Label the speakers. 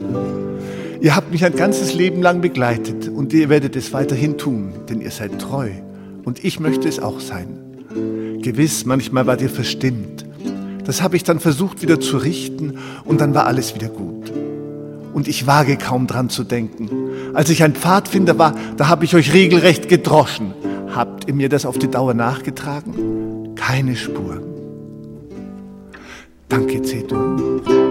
Speaker 1: Ihr habt mich ein ganzes Leben lang begleitet und ihr werdet es weiterhin tun, denn ihr seid treu und ich möchte es auch sein. Gewiss, manchmal wart ihr verstimmt. Das habe ich dann versucht wieder zu richten und dann war alles wieder gut. Und ich wage kaum dran zu denken. Als ich ein Pfadfinder war, da habe ich euch regelrecht gedroschen. Habt ihr mir das auf die Dauer nachgetragen? Keine Spur. Danke, Ceto.